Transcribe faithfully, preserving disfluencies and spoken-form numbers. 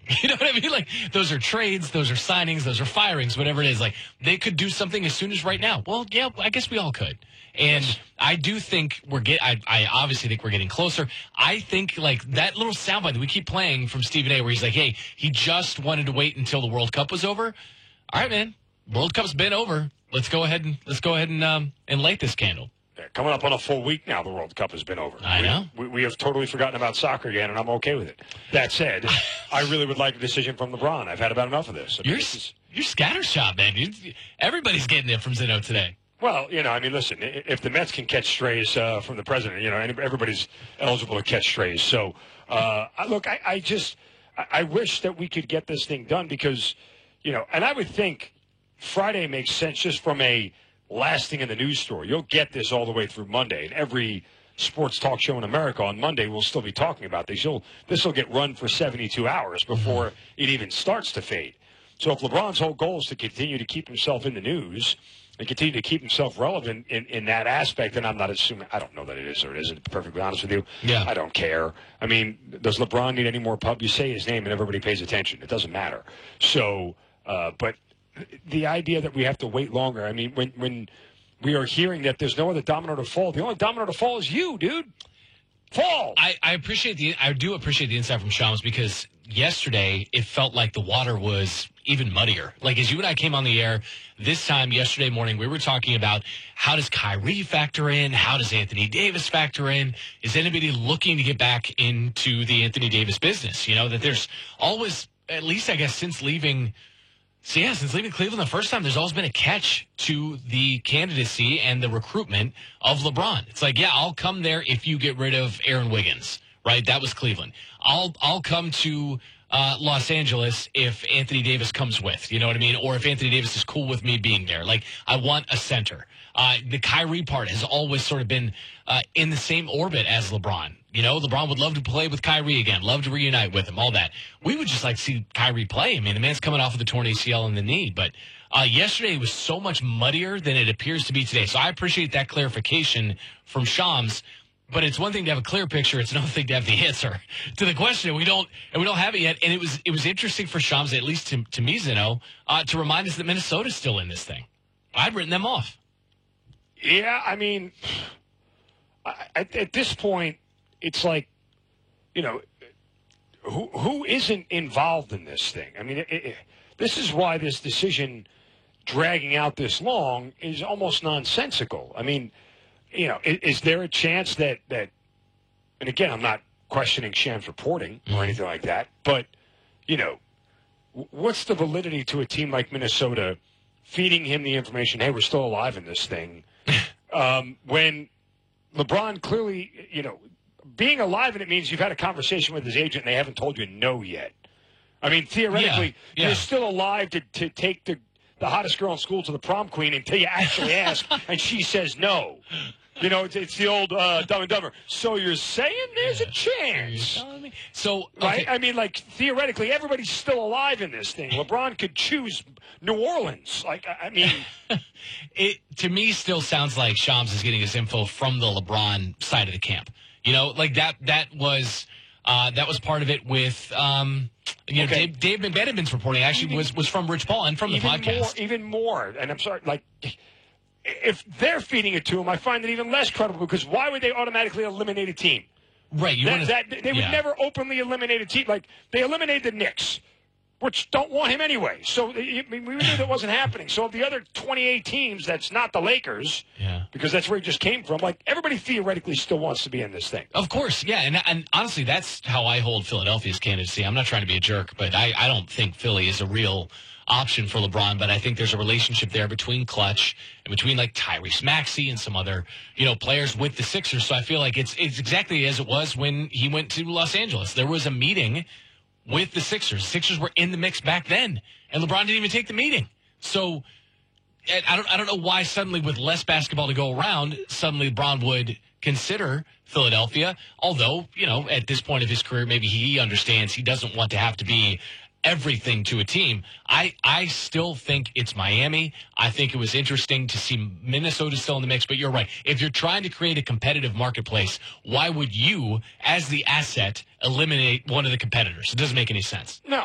You know what I mean? Like, those are trades, those are signings, those are firings, whatever it is. Like, they could do something as soon as right now. Well, yeah, I guess we all could. And I do think we're get. I, I obviously think we're getting closer. I think, like, that little soundbite that we keep playing from Stephen A. where he's like, hey, he just wanted to wait until the World Cup was over. All right, man. World Cup's been over. Let's go ahead and let's go ahead and um, and light this candle. Yeah, coming up on a full week now, the World Cup has been over. I we, know. We, we have totally forgotten about soccer again, and I'm okay with it. That said, I really would like a decision from LeBron. I've had about enough of this. I mean, You're this is, you're scattershot, man. You, everybody's getting it from Zeno today. well, you know, I mean, listen, if the Mets can catch strays uh, from the president, you know, everybody's eligible to catch strays. So, uh, I, look, I, I just, I, I wish that we could get this thing done because, you know, and I would think Friday makes sense just from a lasting in the news story. You'll get this all the way through Monday, and every sports talk show in America on Monday will still be talking about this. You'll, this will get run for seventy-two hours before it even starts to fade. So if LeBron's whole goal is to continue to keep himself in the news and continue to keep himself relevant in, in that aspect, and I'm not assuming, I don't know that it is or it isn't, to be perfectly honest with you. Yeah. I don't care. I mean, does LeBron need any more pub? You say his name and everybody pays attention. It doesn't matter. So, uh, but the idea that we have to wait longer, I mean, when when we are hearing that there's no other domino to fall, the only domino to fall is you, dude. Fall. I, I appreciate the I do appreciate the insight from Shams because yesterday it felt like the water was even muddier. Like as you and I came on the air this time yesterday morning, we were talking about how does Kyrie factor in? How does Anthony Davis factor in? Is anybody looking to get back into the Anthony Davis business? You know, that there's always, at least I guess since leaving So, yeah, since leaving Cleveland the first time, there's always been a catch to the candidacy and the recruitment of LeBron. It's like, yeah, I'll come there if you get rid of Aaron Wiggins, right? That was Cleveland. I'll I'll come to uh, Los Angeles if Anthony Davis comes with, you know what I mean? Or if Anthony Davis is cool with me being there. Like, I want a center. Uh, the Kyrie part has always sort of been uh, in the same orbit as LeBron. You know, LeBron would love to play with Kyrie again, love to reunite with him, all that. We would just like to see Kyrie play. I mean, the man's coming off of the torn A C L in the knee. But uh, yesterday was so much muddier than it appears to be today. So I appreciate that clarification from Shams. But it's one thing to have a clear picture. It's another thing to have the answer to the question. We don't, and we don't have it yet. And it was it was interesting for Shams, at least to, to me, Zeno, uh, to remind us that Minnesota's still in this thing. I'd written them off. Yeah, I mean, I, at, at this point, it's like, you know, who who isn't involved in this thing? I mean, it, it, this is why this decision dragging out this long is almost nonsensical. I mean, you know, is, is there a chance that, that, and again, I'm not questioning Shams' reporting or anything like that, but, you know, what's the validity to a team like Minnesota feeding him the information, hey, we're still alive in this thing, um, when LeBron clearly, you know, being alive in it means you've had a conversation with his agent and they haven't told you no yet. I mean, theoretically, yeah, yeah. you're still alive to, to take the, the hottest girl in school to the prom queen until you actually ask and she says no. You know, it's, it's the old uh, Dumb and Dumber. So you're saying there's a chance. So, okay. Right? I mean, like, theoretically, everybody's still alive in this thing. LeBron could choose New Orleans. Like, I mean. It, to me, still sounds like Shams is getting his info from the LeBron side of the camp. You know, like that that was uh, that was part of it with, um, you know, Okay. Dave, Dave Ben-Benjamin's reporting actually Even- was, was from Rich Paul and from the even podcast. More, even more. And I'm sorry, like, if they're feeding it to him, I find it even less credible because why would they automatically eliminate a team? Right. You That, wanna, that, they would yeah. never openly eliminate a team. Like, they eliminated the Knicks, which don't want him anyway. So I mean, we knew that wasn't happening. So of the other twenty-eight teams, that's not the Lakers, Yeah. because that's where he just came from. Like, everybody theoretically still wants to be in this thing. Of course, yeah, and and honestly, that's how I hold Philadelphia's candidacy. I'm not trying to be a jerk, but I, I don't think Philly is a real option for LeBron, but I think there's a relationship there between Clutch and between like Tyrese Maxey and some other, you know, players with the Sixers. So I feel like it's it's exactly as it was when he went to Los Angeles. There was a meeting with the Sixers. Sixers were in the mix back then, and LeBron didn't even take the meeting. So and I don't I don't know why suddenly with less basketball to go around, suddenly LeBron would consider Philadelphia. Although, you know, at this point of his career, maybe he understands he doesn't want to have to be everything to a team. I, I still think it's Miami. I think it was interesting to see Minnesota still in the mix, but you're right. If you're trying to create a competitive marketplace, why would you, as the asset, eliminate one of the competitors? It doesn't make any sense. No,